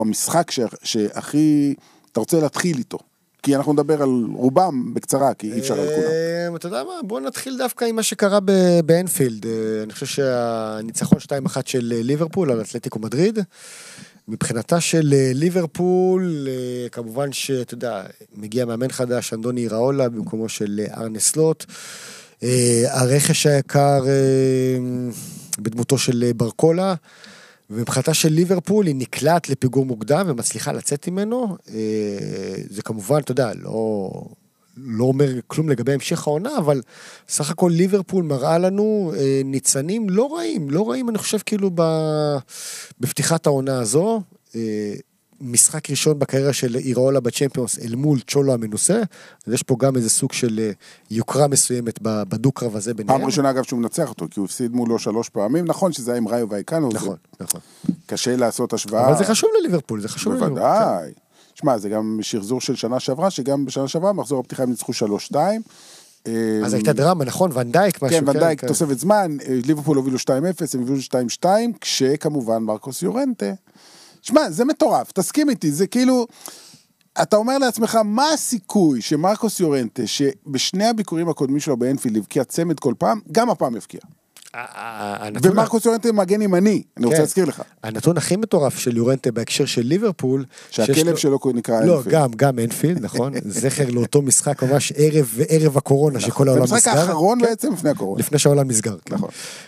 המשחק שהכי, אתה רוצה להתחיל איתו. כי אנחנו נדבר על רובם בקצרה, כי אי אפשר על כולם. אתה יודע מה? בואו נתחיל דווקא עם מה שקרה באנפילד. אני חושב שהניצחון 2-1 של ליברפול על אתלטיקו מדריד, מבחינתה של ליברפול, כמובן שאתה יודע, מגיע מאמן חדש, אנדוני ראולה, במקומו של ארנה סלוט, הרכש היקר בדמותו של ברקולה, ומבחינתה של ליברפול היא נקלעת לפיגור מוקדם ומצליחה לצאת ממנו, זה כמובן, אתה יודע, לא אומר כלום לגבי המשך העונה, אבל סך הכל ליברפול מראה לנו ניצנים לא רעים, אני חושב כאילו בפתיחת העונה הזו, משחק ראשון בקריירה של איראולה בצ'מפיונס אל מול צ'ולו המנוסה, אז יש פה גם איזה סוג של יוקרה מסוימת בדו-קרב הזה ביניהם. פעם ראשונה אגב שהוא מנצח אותו, כי הוא הפסיד מולו 3 פעמים, נכון שזה היה עם ראיו ואיקנו, נכון. קשה לעשות השוואה. אבל זה חשוב לליברפול, זה חשוב לליברפול. בוודאי. שמע, זה גם שחזור של שנה שעברה, שגם בשנה שעברה מחזור הפתיחה הם ניצחו 3-2. אז הייתה דרמה, נכון? ונדייק משהו. כן, ונדייק, תוספת זמן, ליברפול הובילו 2-0, הם הובילו 2-2, כשכמובן מרקוס יורנטה, שמע, זה מטורף, תסכים איתי, זה כאילו, אתה אומר לעצמך, מה הסיכוי שמרקוס יורנטה, שבשני הביקורים הקודמים שלו באנפילד, הבקיע צמד כל פעם, גם הפעם הבקיע. ומרקוס יורנטה מגן ימני, אני רוצה להזכיר לך. הנתון הכי מטורף של יורנטה בהקשר של ליברפול, שהכלב שלו נקרא אנפילד. לא, גם אנפילד, נכון? זכר לאותו משחק ממש ערב הקורונה, שכל העולם נסגר. זה המשחק האחרון בעצם לפני הקורונה. לפני שהעולם נסגר. נכון.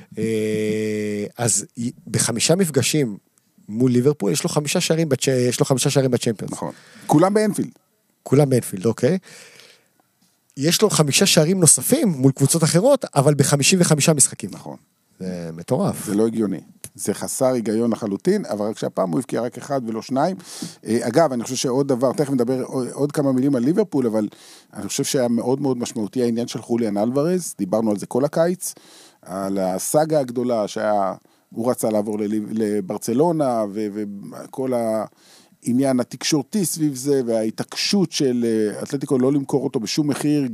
אז ב5 מפגשים מול ליברפול, יש לו 5 שערים בצ'מפיונס. נכון. כולם באנפילד. אוקיי. יש לו 5 שערים נוספים מול קבוצות אחרות, אבל ב55 משחקים. נכון. זה מטורף. זה לא הגיוני. זה חסר היגיון לחלוטין, אבל רק שהפעם הוא הבקיע רק 1 ולא 2. אגב, אני חושב שעוד דבר, תכף נדבר עוד כמה מילים על ליברפול, אבל אני חושב שהיה מאוד מאוד משמעותי העניין של חוליאן אלוורז, דיברנו על זה כל הקיץ, על הסאגה הגדולה שהיה, הוא רצה לעבור לברצלונה, וכל העניין התקשורתי סביב זה, וההתעקשות של אתלטיקו לא למכור אותו בשום מחיר,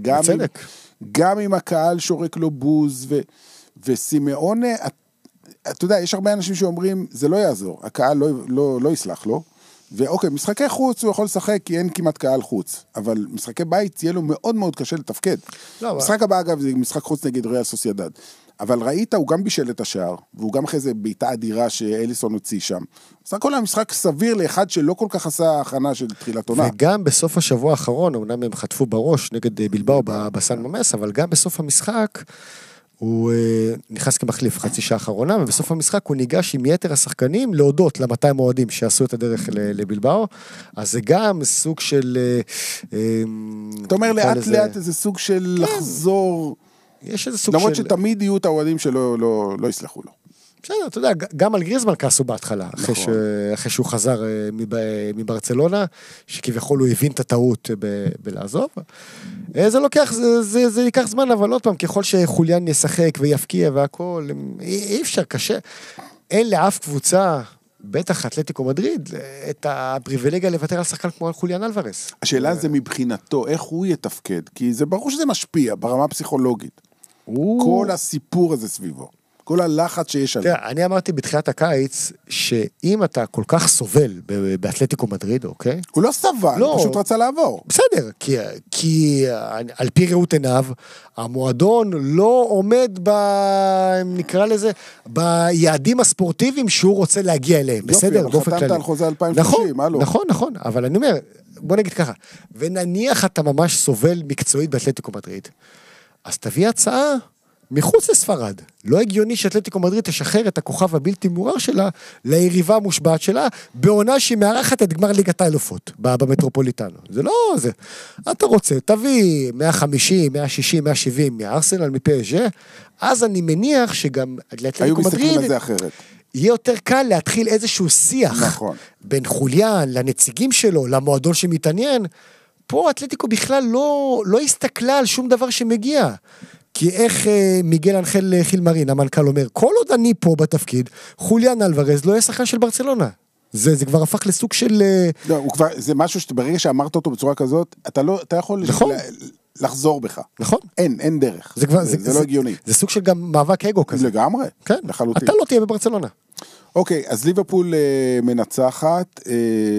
גם אם הקהל שורק לו בוז, וסימאונה, אתה יודע, יש הרבה אנשים שאומרים, זה לא יעזור, הקהל לא יסלח לו, ואוקיי, משחקי חוץ הוא יכול לשחק, כי אין כמעט קהל חוץ, אבל משחקי בית יהיה לו מאוד מאוד קשה לתפקד. משחק הבא אגב זה משחק חוץ נגד ריאל סוסיידד, אבל ראית, הוא גם בישל את השער, והוא גם אחרי זה בעיטה אדירה שאליסון הוציא שם. בסך הכל המשחק סביר לאחד שלא כל כך עשה הכנה של תחילת עונה. וגם בסוף השבוע האחרון, אמנם הם חטפו בראש נגד בלבאו בסן ממס, אבל גם בסוף המשחק, הוא נכנס כמחליף חצי שעה האחרונה, ובסוף המשחק הוא ניגש עם יתר השחקנים להודות ל200 אוהדים שעשו את הדרך לבלבאו, אז זה גם סוג של... אתה אומר לאט לאט איזה סוג של לחזור... יש איזה סוג של... למרות שתמיד יהיו את האוהדים שלא לא יסלחו לו. בסדר, אתה יודע, גם על גריזמן כעסו בהתחלה, אחרי שהוא חזר מברצלונה, שכביכול הוא הבין את הטעות בלעזוב. זה לוקח, זה ייקח זמן, אבל עוד פעם, ככל שחוליאן ישחק ויפקיע והכל, אי אפשר, קשה. אין לאף קבוצה, בטח אתלטיקו מדריד, את הפריבילגיה לוותר על שחקן כמו חוליאן אלוורז. השאלה זה מבחינתו, איך הוא יתפקד, כי זה ברור שזה משפיע ברמה הפסיכולוגית. כל הסיפור הזה סביבו. כל הלחץ שיש עליו. אני אמרתי בתחילת הקיץ, שאם אתה כל כך סובל באתלטיקו מדריד, אוקיי? הוא לא סבל, הוא פשוט רצה לעבור. בסדר, כי על פי ראות עיניו, המועדון לא עומד נקרא לזה, ביעדים הספורטיביים שהוא רוצה להגיע אליהם. בסדר? יופי, חתמת על חוזה 2030, הלו. נכון, אבל אני אומר, בוא נגיד ככה, ונניח אתה ממש סובל מקצועית באתלטיקו מדריד, אז תביא הצעה מחוץ לספרד. לא הגיוני שאתלטיקו מדריד תשחרר את הכוכב הבלתי מעורר שלה ליריבה המושבעת שלה, בעונה שהיא מארחת את גמר ליגת האלופות במטרופוליטנו. זה לא זה. אתה רוצה, תביא 150, 160, 170 מארסנל, מפסג', אז אני מניח שגם אתלטיקו מדריד יהיה יותר קל להתחיל איזשהו שיח נכון. בין חוליאן לנציגים שלו, למועדון שמתעניין. פה אתלטיקו בכלל לא הסתכלה על שום דבר שמגיע. כי איך מיגל אנחל חילמרין, המנכ"ל אומר, כל עוד אני פה בתפקיד, חוליאן אלוורז לא יהיה שחקן של ברצלונה. זה כבר הפך לסוג של... לא, זה משהו שברגע שאמרת אותו בצורה כזאת, אתה יכול נכון. לחזור בך. נכון. אין דרך. זה לא הגיוני. זה סוג של גם מאבק אגו כזה. לגמרי. כן. לחלוטין. אתה לא תהיה בברצלונה. אוקיי, אז ליברפול מנצחת.